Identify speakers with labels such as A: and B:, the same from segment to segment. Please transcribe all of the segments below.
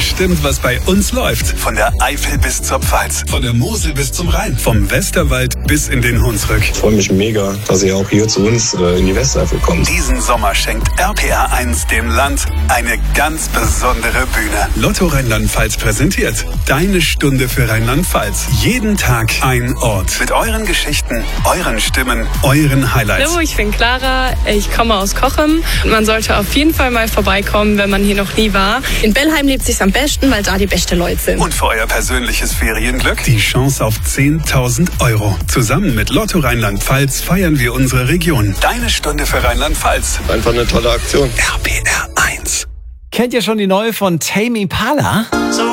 A: bestimmt, was bei uns läuft. Von der Eifel bis zur Pfalz, von der Mosel bis zum Rhein, vom Westerwald bis in den Hunsrück.
B: Ich freue mich mega, dass ihr auch hier zu uns in die Westeifel kommt.
A: Diesen Sommer schenkt RPR 1 dem Land eine ganz besondere Bühne. Lotto Rheinland-Pfalz präsentiert Deine Stunde für Rheinland-Pfalz. Jeden Tag ein Ort. Mit euren Geschichten, euren Stimmen, euren Highlights.
C: Hallo, ich bin Clara. Ich komme aus Cochem. Man sollte auf jeden Fall mal vorbeikommen, wenn man hier noch nie war.
D: In Bellheim lebt sich's am besten, weil da die besten Leute sind.
A: Und für euer persönliches Ferienglück die Chance auf 10.000 €. Zusammen mit Lotto Rheinland-Pfalz feiern wir unsere Region. Deine Stunde für Rheinland-Pfalz.
B: Einfach eine tolle Aktion.
A: RPR 1.
E: Kennt ihr schon die neue von Tame Impala?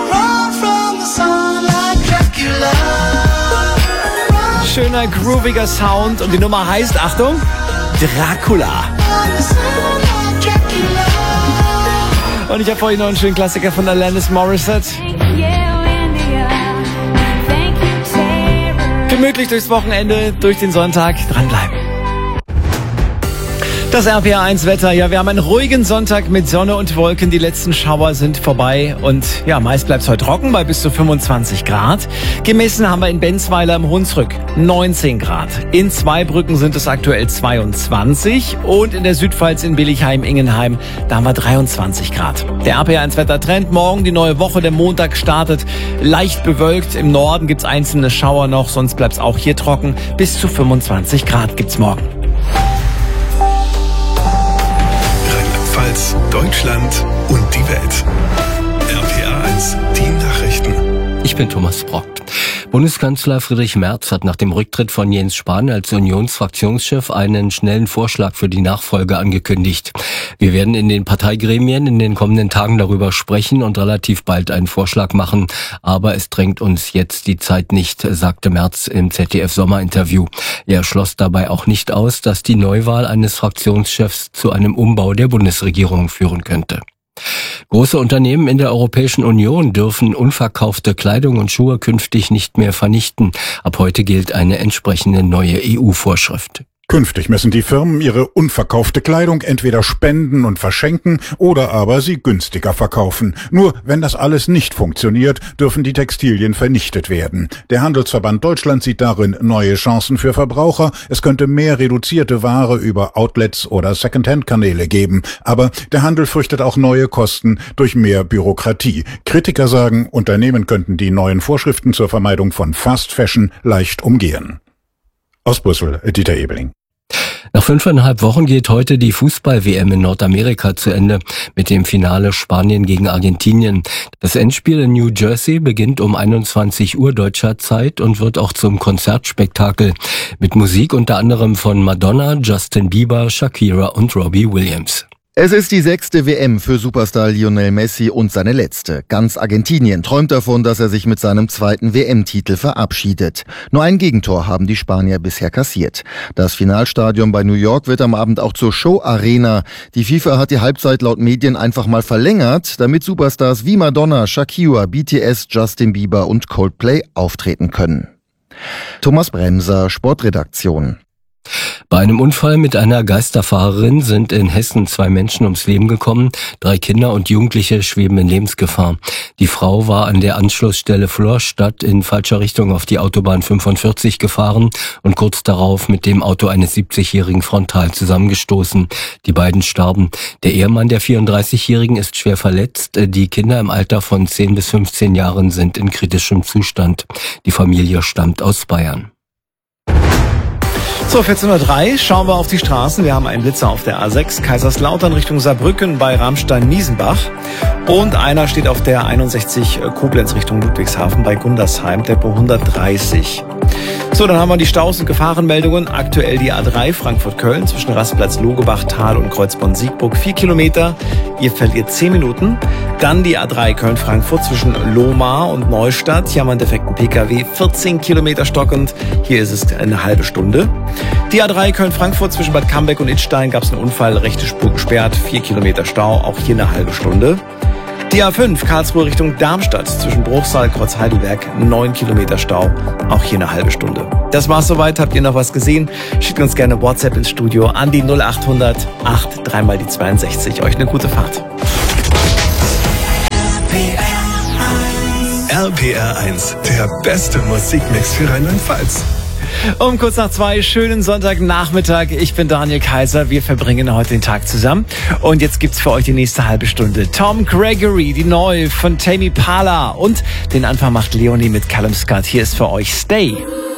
E: Schöner, grooviger Sound und die Nummer heißt, Achtung, Dracula. Und ich habe vorhin noch einen schönen Klassiker von Alanis Morissette. Gemütlich durchs Wochenende, durch den Sonntag, dranbleiben. Das RPR 1 Wetter. Ja, wir haben einen ruhigen Sonntag mit Sonne und Wolken. Die letzten Schauer sind vorbei und ja, meist bleibt es heute trocken bei bis zu 25 Grad. Gemessen haben wir in Benzweiler im Hunsrück 19 Grad. In Zweibrücken sind es aktuell 22 und in der Südpfalz in Billigheim-Ingenheim, da haben wir 23 Grad. Der RPR 1 Wettertrend. Morgen die neue Woche. Der Montag startet leicht bewölkt. Im Norden gibt's einzelne Schauer noch, sonst bleibt es auch hier trocken. Bis zu 25 Grad gibt's morgen.
A: Deutschland und die Welt. RPR 1, die Nachrichten.
F: Ich bin Thomas Brockt. Bundeskanzler Friedrich Merz hat nach dem Rücktritt von Jens Spahn als Unionsfraktionschef einen schnellen Vorschlag für die Nachfolge angekündigt. Wir werden in den Parteigremien in den kommenden Tagen darüber sprechen und relativ bald einen Vorschlag machen. Aber es drängt uns jetzt die Zeit nicht, sagte Merz im ZDF-Sommerinterview. Er schloss dabei auch nicht aus, dass die Neuwahl eines Fraktionschefs zu einem Umbau der Bundesregierung führen könnte. Große Unternehmen in der Europäischen Union dürfen unverkaufte Kleidung und Schuhe künftig nicht mehr vernichten. Ab heute gilt eine entsprechende neue EU-Vorschrift.
G: Künftig müssen die Firmen ihre unverkaufte Kleidung entweder spenden und verschenken oder aber sie günstiger verkaufen. Nur wenn das alles nicht funktioniert, dürfen die Textilien vernichtet werden. Der Handelsverband Deutschland sieht darin neue Chancen für Verbraucher. Es könnte mehr reduzierte Ware über Outlets oder Secondhand-Kanäle geben. Aber der Handel fürchtet auch neue Kosten durch mehr Bürokratie. Kritiker sagen, Unternehmen könnten die neuen Vorschriften zur Vermeidung von Fast Fashion leicht umgehen. Aus Brüssel, Dieter Ebeling.
F: Nach 5,5 Wochen geht heute die Fußball-WM in Nordamerika zu Ende mit dem Finale Spanien gegen Argentinien. Das Endspiel in New Jersey beginnt um 21 Uhr deutscher Zeit und wird auch zum Konzertspektakel mit Musik unter anderem von Madonna, Justin Bieber, Shakira und Robbie Williams.
H: Es ist die 6. WM für Superstar Lionel Messi und seine letzte. Ganz Argentinien träumt davon, dass er sich mit seinem 2. WM-Titel verabschiedet. Nur ein Gegentor haben die Spanier bisher kassiert. Das Finalstadion bei New York wird am Abend auch zur Show-Arena. Die FIFA hat die Halbzeit laut Medien einfach mal verlängert, damit Superstars wie Madonna, Shakira, BTS, Justin Bieber und Coldplay auftreten können. Thomas Bremser, Sportredaktion.
F: Bei einem Unfall mit einer Geisterfahrerin sind in Hessen 2 Menschen ums Leben gekommen. 3 Kinder und Jugendliche schweben in Lebensgefahr. Die Frau war an der Anschlussstelle Florstadt in falscher Richtung auf die Autobahn 45 gefahren und kurz darauf mit dem Auto eines 70-Jährigen frontal zusammengestoßen. Die beiden starben. Der Ehemann der 34-Jährigen ist schwer verletzt. Die Kinder im Alter von 10 bis 15 Jahren sind in kritischem Zustand. Die Familie stammt aus Bayern.
E: So, 14:03 Uhr, schauen wir auf die Straßen. Wir haben einen Blitzer auf der A6, Kaiserslautern Richtung Saarbrücken bei Ramstein-Miesenbach. Und einer steht auf der 61 Koblenz Richtung Ludwigshafen bei Gundersheim, Tempo 130. So, dann haben wir die Staus- und Gefahrenmeldungen. Aktuell die A3 Frankfurt-Köln zwischen Rastplatz Logebach-Tal und Kreuzborn-Siegburg 4 Kilometer. Ihr verliert 10 Minuten. Dann die A3 Köln-Frankfurt zwischen Lohmar und Neustadt. Hier haben wir einen defekten PKW, 14 Kilometer stockend. Hier ist es eine halbe Stunde. Die A3 Köln-Frankfurt zwischen Bad Cambeck und Idstein gab es einen Unfall, rechte Spur gesperrt, 4 Kilometer Stau, auch hier eine halbe Stunde. Die A5 Karlsruhe Richtung Darmstadt zwischen Bruchsal, Kreuz Heidelberg, 9 Kilometer Stau, auch hier eine halbe Stunde. Das war's soweit. Habt ihr noch was gesehen? Schickt uns gerne WhatsApp ins Studio an die 0800 8 3 mal die 62. Euch eine gute Fahrt.
A: Nur PR1, der beste Musikmix für Rheinland-Pfalz.
E: Um kurz nach 2, schönen Sonntagnachmittag. Ich bin Daniel Kaiser. Wir verbringen heute den Tag zusammen. Und jetzt gibt's für euch die nächste halbe Stunde Tom Gregory, die neue von Tame Impala. Und den Anfang macht Leonie mit Callum Scott. Hier ist für euch Stay.